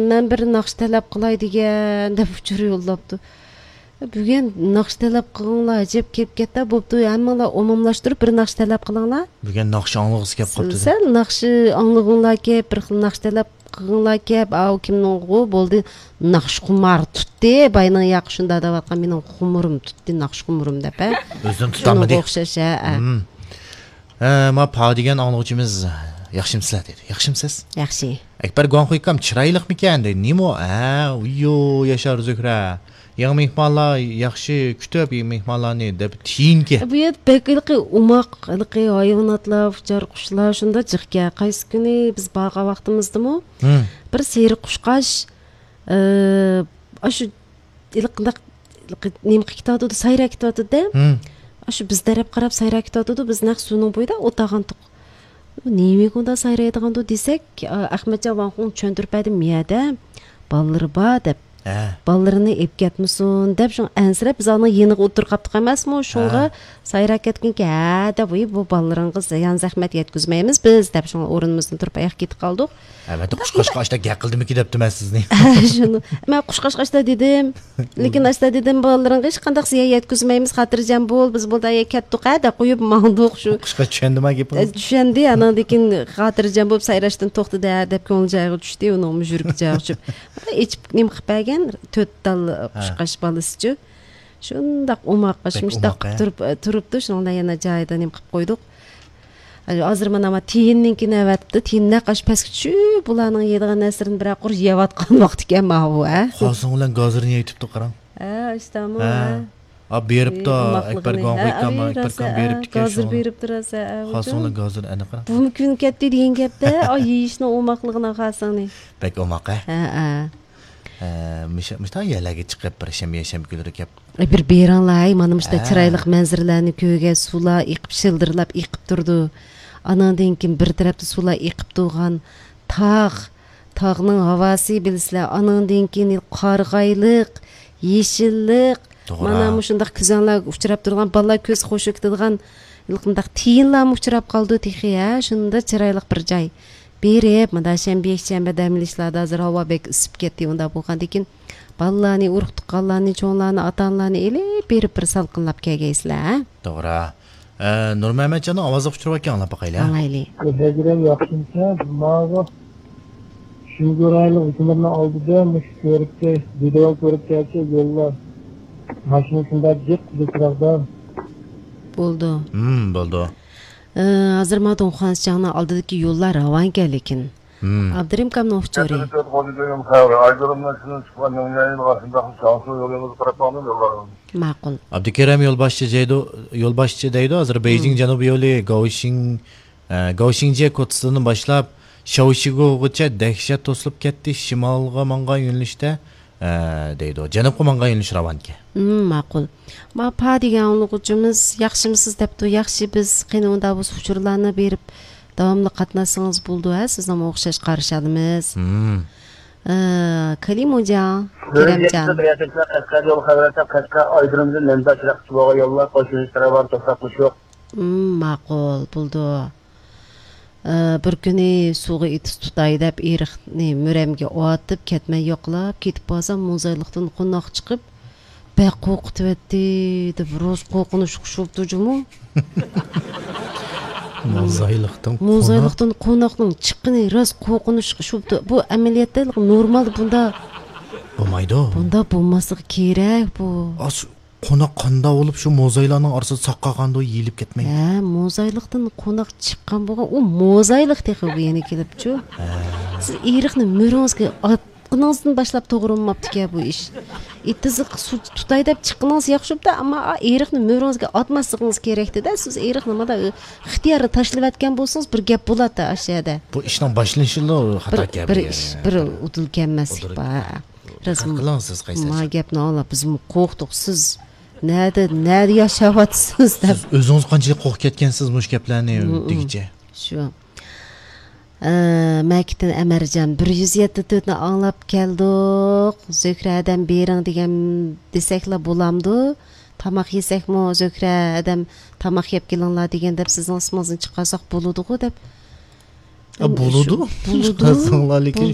men bir naqsh talab qilay degan deb uchur yo'llabdi. Bugun naqsh talab qilinglar, ajab kelib ketdi. Bo'pti, hammanglar umumlashtirib bir naqsh talab qilinglar. Bugun naqsh anglag'isi kelib qopti. Sen naqshi anglag'inglar kelib, bir xil naqsh talab qilinglar kelib, au kimning g'u bo'ldi, naqsh xumar tutdi. Bayning yaq shunda deyotgan mening xumurim tutdi, naqsh xumurim deb. O'zini tutamadi. O'xshash, ma pa degan anglag'uchimiz yaxshimsizlar dedi. Yaxshimsiz? Yaxshi. Akbar Gonxoykam chiroyliqmikan dedi. Nima? Uyyo Yashar Zukra. Yangi mehmonlar yaxshi kutib, mehmonlarni deb tiyinki. Bu yer bekilqi umoq, ilqi hayvonotlar, uçar qushlar shunda jiqga. Qaysi kuni biz baqa vaqtimizdimi? Bir seri qushqash shu ilqindaq nima qilib sayrak ketadi-da. Shu biz taraf qarab sayrak ketadi, biz naq suvning bo'yida o'tag'andiq. Nima qonda sayraydigandu desak, Ahmadjon Vanxon tushuntirib miyada balları bor deb. Ballarını ep ketmisin deb şun ansirab biz onu yeniga o'tirib qaptiq emasmi? Shunga sayrak ketganki, deb bu ballarıngiz ziyon zahmat yetkazmaymiz biz deb shun o'rnimizdan turib oyoq ketib qoldik. Evet, qushqashqashda gaqildimiki debdim sizni. Shuni men qushqashqashda dedim, lekin asta dedim ballarıngiz hech qanday ziyon yetkazmaymiz, xotirjam bo'l, biz bo'lda ketdik deb qo'yib manduq shu. Qushqa tushundimi gapingiz? Tushundi, ana lekin xotirjam bo'lib sayrashdan to'xtadi deb ko'ngil joyiga tushdi, uni mujurib joyiga hech nim qilmagan 4 dal qushqash balasichi. Shundaq umoqashmish daq turibdi, shundan yana joyida nim qilib qo'ydik. Hozir mana tiyinninkini avatdi, tiyinna qash pastga tushib, bularning yedigan narsalarni bir qur yeyotgan vaqt ekan bu, Hozir ular gazirni yeyibdi qaram. İştami. Beribdi, Akbar Gonxoykam, Akbarkam beribdi ekan. Gazir beribdi rosa. Hozir ular gazir ana qaram. Bu kun ketdi degan gapda, yeyishni umoqligini xasini. Bek umoq, Mishtan yerlarga chiqib bir sham kunlari kep. Bir beranlay, mana mishta chiroyli manzaralarni ko'yga suvlar iqib shildirlab iqib turdi. Anandan keyin bir tarafda suvlar iqib turgan tog'ning havasi bilsizlar, anandan keyin qarg'ayliq, yeshillik, mana shundaq kuzanlar uchrab turgan, bolalar ko'z xo'sh ketadigan ilqindaq tiyinlar uchrab qoldi texiya, shunda chiroyli bir joy. Berib, mana shanba damlishlarda hozir havo bek isib ketdi, unda bo'lgandan keyin bolalarni, urug' tuqqanlarni, cho'nglarni, ota-onalarni elib berib bir salqinlab kelgaysizlar, To'g'ri. Nurmamatjon ovozi quchirib ekanlar baqaylar. Anglayli. Ko'zlagiram yaxshimcha, ma'go shungurayli o'zimni oldida mush ko'ribdi, video ko'rib kelsa yo'llar. Mashina shunda jiq-jiqlarda. Bo'ldi. Bo'ldi. Hozir Madonxonchani oldidagi yo'llar ravon ekan lekin. Abdurim kamning uchori. Ma'qul. Abdukaram yo'lboshchi deydi, hozir Beijing janubiy yo'li Gaoxingje ko'chasidan boshlab Shaoxigougacha dahshat to'silib ketdi, shimolga mangan yo'nalishda deydi. Janubga mangan yo'nalish ravonga. Ma'qul. Ma pa degan o'quvchimiz yaxshimisiz debdi. Yaxshi, biz qanday bu uchurlarni berib davomli qatnasangiz bo'ldi, sizdan o'xshash qarshilamiz. Kalimojan, Keremjon. Ma'qul bo'ldi. Bir kuni suvga itis tutay deb eriqni muramga otib ketmay yo'qlab ketib qolsam, mo'zayliqdan qo'noq chiqib, baq qo'rqitibdi deb ro'z qo'rqinish qushibdi-jumu. Mo'zayliqdan qo'noqning chiqqini ro'z qo'rqinish qushibdi. Bu amaliyotda normal bunda bo'lmaydi. Bunda bo'lmasligi kerak bu. Qo'noq qanda bo'lib shu mo'zaylarning orasida saqqaganda yeyilib ketmaydi. Mo'zayliqdan qo'noq chiqqan bo'lgan, u mo'zayliq texi bu yana kelibchi. Siz eriqni mo'ringizga atqiningizdan boshlab to'g'rimabdi bu ish. Ittiziq suv tutay deb chiqqingiz yaxshibdi, ammo eriqni mo'ringizga atmasligingiz kerakdi-da. Siz eriqni nimada ixtiyori tashlayotgan bo'lsangiz bir gap bo'ladi aşağıda. Bu ishning boshlanishida xato gap. Bir utilganmaslik bor. Qilasiz qaysi? Ma gapni olib biz qo'rqdik, siz Nerede yaşayatsınız da? Siz özünüz qanchalik qo'rqib ketgansiz bu gaplarni degicha. Shu. Makitdan Amarjon 174 ni anglab keldik. Zökradan bering degan desaklar bo'lamdi. Tamoq yesakmi, Zökra adam tamoq yeb kelinglar degan deb sizning ismingizni chiqarsak bo'ladi-ku deb. Bo'ladi. Lekin